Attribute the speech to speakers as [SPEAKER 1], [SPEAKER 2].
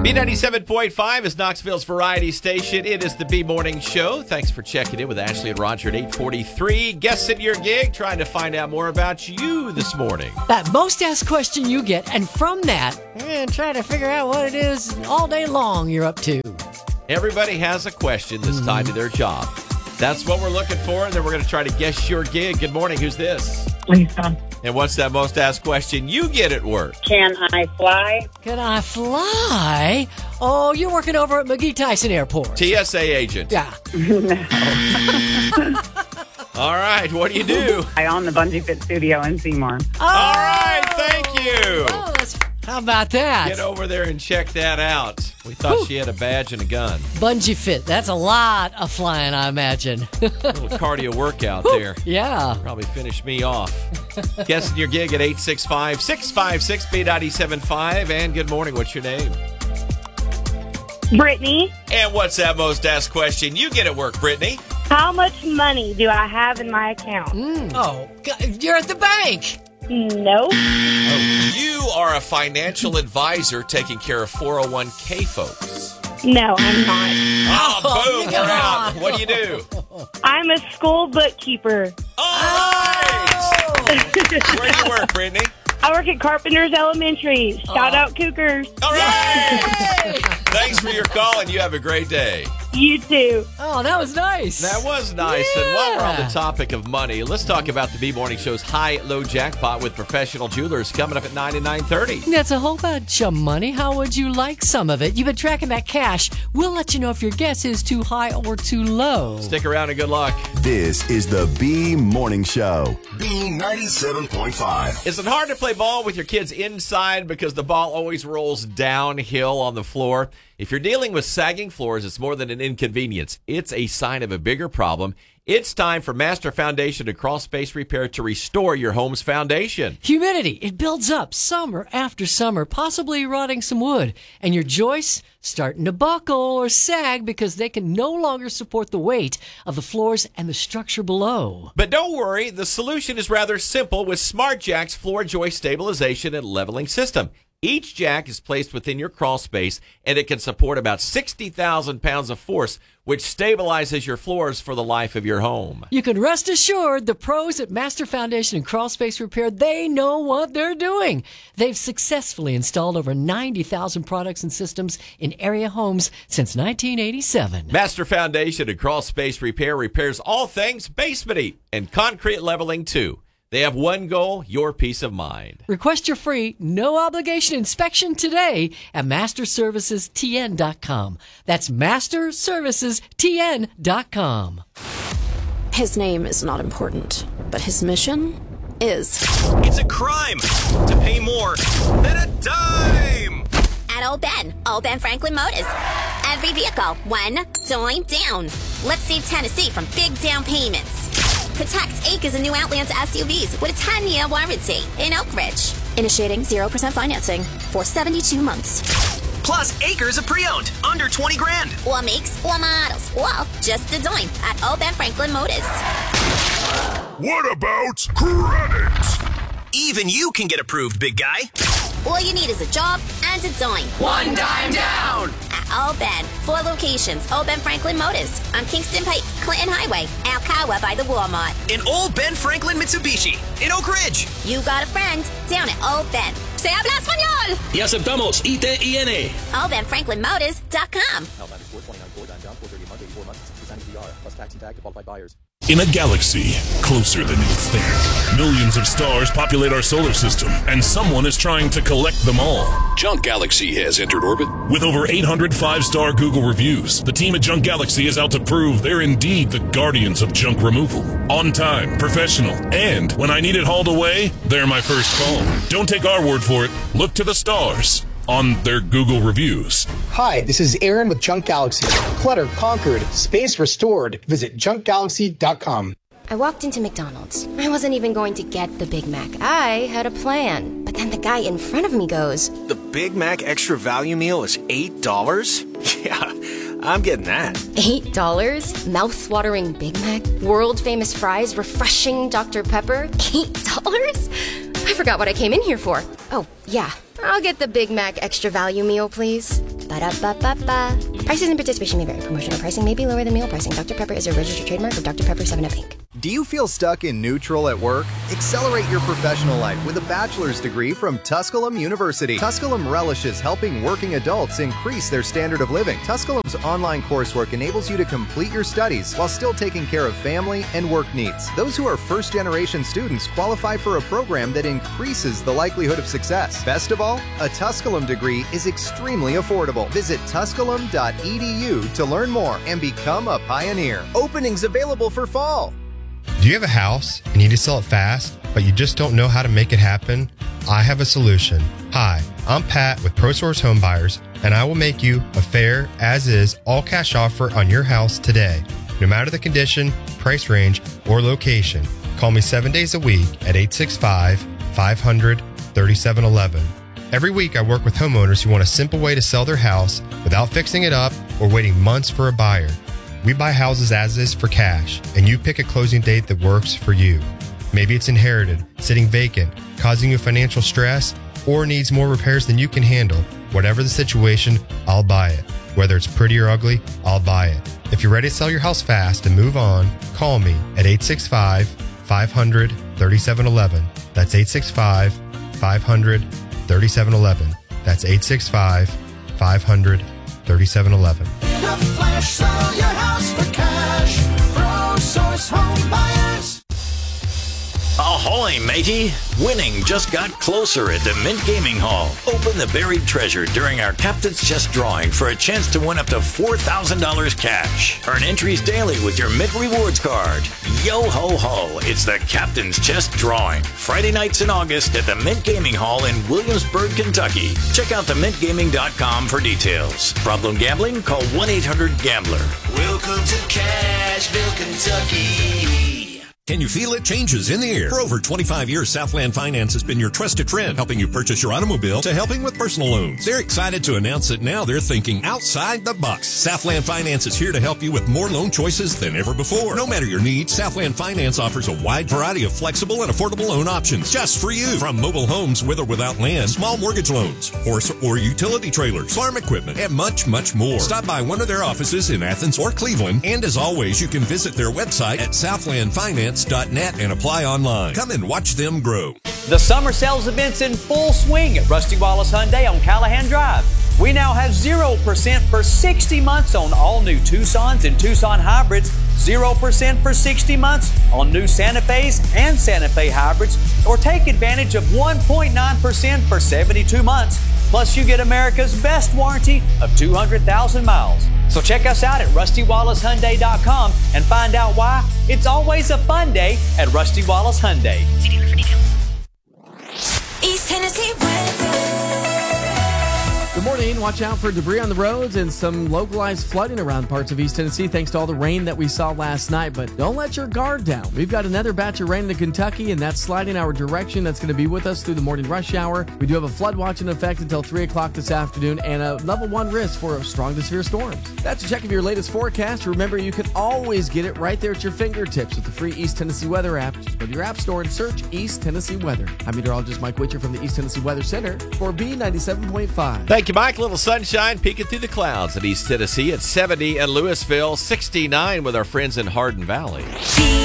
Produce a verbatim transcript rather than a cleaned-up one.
[SPEAKER 1] B ninety-seven point five is Knoxville's variety station. It is the B Morning Show. Thanks for checking in with Ashley and Roger at eight forty-three. Guests at your gig, trying to find out more about you this morning.
[SPEAKER 2] That most asked question you get, and from that, eh, try to figure out what it is all day long you're up to.
[SPEAKER 1] Everybody has a question that's tied to their job. That's what we're looking for, and then we're going to try to guess your gig. Good morning. Who's this?
[SPEAKER 3] Lisa.
[SPEAKER 1] And what's that most asked question you get at work?
[SPEAKER 3] Can I fly?
[SPEAKER 2] Can I fly? Oh, you're working over at McGee Tyson Airport.
[SPEAKER 1] T S A agent.
[SPEAKER 2] Yeah.
[SPEAKER 1] All right, what do you do?
[SPEAKER 3] I own the Bungee Fit Studio in Seymour.
[SPEAKER 2] Oh,
[SPEAKER 1] All right, thank you.
[SPEAKER 2] Oh, that's, how about that?
[SPEAKER 1] Get over there and check that out. We thought
[SPEAKER 2] Whew.
[SPEAKER 1] she had a badge and a gun.
[SPEAKER 2] Bungee Fit. That's a lot of flying, I imagine.
[SPEAKER 1] A little cardio workout there.
[SPEAKER 2] Yeah.
[SPEAKER 1] Probably finish me off. Guessing your gig at eight six five, six five six, B nine seven five. And good morning. What's your name?
[SPEAKER 4] Brittany,
[SPEAKER 1] And what's that most asked question you get at work, Brittany?
[SPEAKER 4] how much money do I have in my account?
[SPEAKER 2] Mm. Oh, God, you're at the bank.
[SPEAKER 4] No.
[SPEAKER 1] You are a financial advisor taking care of four oh one k folks.
[SPEAKER 4] No, I'm not.
[SPEAKER 1] Oh,
[SPEAKER 2] Oh,
[SPEAKER 1] boom,
[SPEAKER 2] come
[SPEAKER 1] we're out.
[SPEAKER 2] on.
[SPEAKER 1] What do you do?
[SPEAKER 4] I'm a school bookkeeper.
[SPEAKER 1] All right. Where do you work, Brittany?
[SPEAKER 4] I work at Carpenter's Elementary. Shout
[SPEAKER 2] Oh.
[SPEAKER 4] out Cougars.
[SPEAKER 1] All right.
[SPEAKER 2] Hey!
[SPEAKER 1] Thanks for your call, and you have a great day.
[SPEAKER 4] You too.
[SPEAKER 2] Oh, that was nice.
[SPEAKER 1] That was nice. And while we're on the
[SPEAKER 2] Yeah.
[SPEAKER 1] topic of money, let's talk about the B-Morning Show's high-low jackpot with Professional Jewelers coming up at nine and nine thirty.
[SPEAKER 2] That's a whole bunch of money. How would you like some of it? You've been tracking that cash. We'll let you know if your guess is too high or too low.
[SPEAKER 1] Stick around and good luck.
[SPEAKER 5] This is the B Morning Show.
[SPEAKER 6] B ninety-seven point five.
[SPEAKER 1] Is it hard to play ball with your kids inside because the ball always rolls downhill on the floor? If you're dealing with sagging floors, it's more than an inconvenience. It's a sign of a bigger problem. It's time for Master Foundation and Crawl Space Repair to restore your home's foundation.
[SPEAKER 2] Humidity, it builds up summer after summer, possibly rotting some wood. And your joists starting to buckle or sag because they can no longer support the weight of the floors and the structure below.
[SPEAKER 1] But don't worry, the solution is rather simple with SmartJack's floor joist stabilization and leveling system. Each jack is placed within your crawl space, and it can support about sixty thousand pounds of force, which stabilizes your floors for the life of your home.
[SPEAKER 2] You can rest assured the pros at Master Foundation and Crawl Space Repair, they know what they're doing. They've successfully installed over ninety thousand products and systems in area homes since nineteen eighty-seven.
[SPEAKER 1] Master Foundation and Crawl Space Repair repairs all things basement heat and concrete leveling too. They have one goal, your peace of mind.
[SPEAKER 2] Request your free, no obligation inspection today at master services t n dot com. That's master services t n dot com.
[SPEAKER 7] His name is not important, but his mission is.
[SPEAKER 8] It's a crime to pay more than a dime.
[SPEAKER 9] At Old Ben, Old Ben Franklin Motors. Every vehicle, one dime down. Let's save Tennessee from big down payments. Protect acres of new Outlands S U Vs with a ten-year warranty in Oak Ridge.
[SPEAKER 7] Initiating zero percent financing for seventy-two months.
[SPEAKER 8] Plus acres of pre-owned, under twenty grand.
[SPEAKER 9] Or makes or models. Well, just a dime at Old Ben Franklin Motors.
[SPEAKER 6] What about credit?
[SPEAKER 8] Even you can get approved, big guy.
[SPEAKER 9] All you need is a job and a dime.
[SPEAKER 8] One dime down.
[SPEAKER 9] At Old Ben, four locations. Old Ben Franklin Motors on Kingston Pike, Clinton Highway, Alcoa by the Walmart.
[SPEAKER 8] In Old Ben Franklin Mitsubishi in Oak Ridge.
[SPEAKER 9] You got a friend down at Old Ben. Se habla español.
[SPEAKER 10] Y aceptamos I T I N.
[SPEAKER 9] Old Ben Franklin Motors dot com.
[SPEAKER 11] In a galaxy closer than you think, millions of stars populate our solar system, and someone is trying to collect them all.
[SPEAKER 12] Junk Galaxy has entered orbit.
[SPEAKER 11] With over eight hundred five-star Google reviews, the team at Junk Galaxy is out to prove they're indeed the guardians of junk removal. On time, professional, and when I need it hauled away, they're my first call. Don't take our word for it. Look to the stars on their Google reviews.
[SPEAKER 13] Hi, this is Aaron with Junk Galaxy. Clutter conquered, space restored. Visit junk galaxy dot com.
[SPEAKER 14] I walked into McDonald's. I wasn't even going to get the Big Mac. I had a plan. But then the guy in front of me goes,
[SPEAKER 8] The Big Mac Extra Value Meal is eight dollars? Yeah, I'm getting that.
[SPEAKER 14] eight dollars? Mouth-watering Big Mac? World-famous fries? Refreshing Doctor Pepper? eight dollars? I forgot what I came in here for. Oh, yeah. I'll get the Big Mac extra value meal, please. Ba-da-ba-ba-ba. Prices and participation may vary. Promotional pricing may be lower than meal pricing. Doctor Pepper is a registered trademark of Doctor Pepper seven up Incorporated.
[SPEAKER 15] Do you feel stuck in neutral at work? Accelerate your professional life with a bachelor's degree from Tusculum University. Tusculum relishes helping working adults increase their standard of living. Tusculum's online coursework enables you to complete your studies while still taking care of family and work needs. Those who are first-generation students qualify for a program that increases the likelihood of success. Best of all, a Tusculum degree is extremely affordable. Visit tusculum dot e d u to learn more and become a pioneer. Openings available for fall.
[SPEAKER 16] Do you have a house and you need to sell it fast, but you just don't know how to make it happen? I have a solution. Hi, I'm Pat with ProSource Home Buyers, and I will make you a fair, as-is, all-cash offer on your house today. No matter the condition, price range, or location, call me seven days a week at eight six five, five hundred, thirty-seven eleven. Every week I work with homeowners who want a simple way to sell their house without fixing it up or waiting months for a buyer. We buy houses as is for cash, and you pick a closing date that works for you. Maybe it's inherited, sitting vacant, causing you financial stress, or needs more repairs than you can handle. Whatever the situation, I'll buy it. Whether it's pretty or ugly, I'll buy it. If you're ready to sell your house fast and move on, call me at eight six five, five hundred, thirty-seven eleven. That's eight six five, five hundred, thirty-seven eleven. That's eight six five, five hundred, thirty-seven eleven.
[SPEAKER 17] In a flash, sell your house for cash. ProSource Home Buyers.
[SPEAKER 18] Ahoy, matey! Winning just got closer at the Mint Gaming Hall. Open the buried treasure during our Captain's Chest drawing for a chance to win up to four thousand dollars cash. Earn entries daily with your Mint Rewards card. Yo ho ho, it's the Captain's Chest drawing. Friday nights in August at the Mint Gaming Hall in Williamsburg, Kentucky. Check out the mint gaming dot com for details. Problem gambling? Call one eight hundred gambler.
[SPEAKER 17] Welcome to Cashville, Kentucky.
[SPEAKER 19] Can you feel it? Changes in the air. For over twenty-five years, Southland Finance has been your trusted friend, helping you purchase your automobile to helping with personal loans. They're excited to announce that now they're thinking outside the box. Southland Finance is here to help you with more loan choices than ever before. No matter your needs, Southland Finance offers a wide variety of flexible and affordable loan options just for you. From mobile homes with or without land, small mortgage loans, horse or utility trailers, farm equipment, and much, much more. Stop by one of their offices in Athens or Cleveland, and as always, you can visit their website at southland finance dot net and apply online. Come and watch them grow.
[SPEAKER 20] The summer sales event's in full swing at Rusty Wallace Hyundai on Callahan Drive. We now have zero percent for sixty months on all new Tucsons and Tucson hybrids, zero percent for sixty months on new Santa Fe's and Santa Fe hybrids, or take advantage of one point nine percent for seventy-two months. Plus, you get America's best warranty of two hundred thousand miles. So check us out at rusty wallace hyundai dot com and find out why it's always a fun day at Rusty Wallace Hyundai. See dealer for details.
[SPEAKER 17] East Tennessee weather.
[SPEAKER 21] Good morning. Watch out for debris on the roads and some localized flooding around parts of East Tennessee thanks to all the rain that we saw last night. But don't let your guard down. We've got another batch of rain in Kentucky, and that's sliding our direction. That's going to be with us through the morning rush hour. We do have a flood watch in effect until three o'clock this afternoon and a level one risk for strong to severe storms. That's a check of your latest forecast. Remember, you can always get it right there at your fingertips with the free East Tennessee Weather app. Just go to your app store and search East Tennessee Weather. I'm meteorologist Mike Witcher from the East Tennessee Weather Center for B ninety-seven point five.
[SPEAKER 1] Thank you, Mike. Little sunshine peeking through the clouds at East Tennessee at seventy and Louisville, sixty-nine with our friends in Hardin Valley.